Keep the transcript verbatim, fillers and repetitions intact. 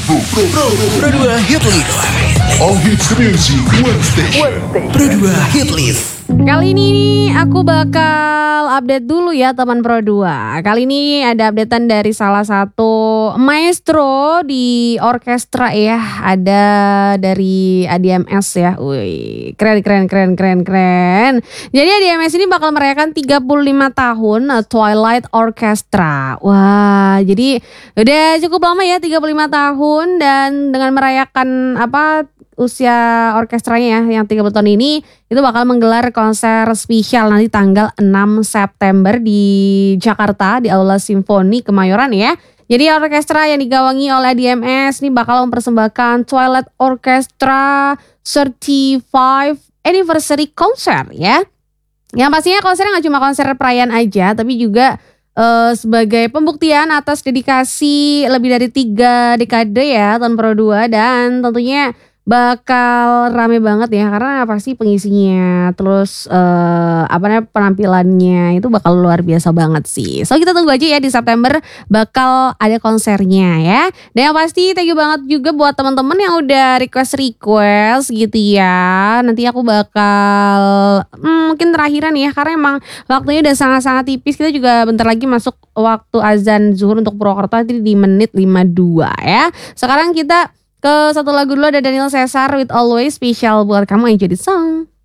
Pro, Pro, Pro, Pro dua Hit List. All hits music, one station. Pro dua Hit List. Kali ini aku bakal update dulu ya teman Pro dua. Kali ini ada updatean dari salah satu maestro di orkestra ya. Ada dari A D M S ya. Wih, keren keren keren keren keren. Jadi A D M S ini bakal merayakan tiga puluh lima tahun Twilight Orchestra. Wah, jadi udah cukup lama ya tiga puluh lima tahun, dan dengan merayakan apa usia orkestranya ya yang tiga puluh tahun ini, itu bakal menggelar konser spesial nanti tanggal enam September di Jakarta di Aula Simfoni Kemayoran ya. Jadi orkestra yang digawangi oleh A D M S ini bakal mempersembahkan Twilight Orchestra tiga puluh lima Anniversary Concert ya. Yang pastinya konsernya gak cuma konser perayaan aja, tapi juga uh, sebagai pembuktian atas dedikasi lebih dari tiga dekade ya tahun Pro dua, dan tentunya bakal rame banget ya karena pasti pengisinya terus uh, apa namanya penampilannya itu bakal luar biasa banget sih. So kita tunggu aja ya, di September bakal ada konsernya ya. Dan yang pasti thank you banget juga buat teman-teman yang udah request-request gitu ya. Nanti aku bakal hmm, mungkin terakhiran ya karena emang waktunya udah sangat-sangat tipis. Kita juga bentar lagi masuk waktu azan zuhur untuk Purwokerto nanti di menit lima puluh dua ya. Sekarang kita ke satu lagu dulu, ada Daniel Caesar with Always, spesial buat kamu yang jadi song.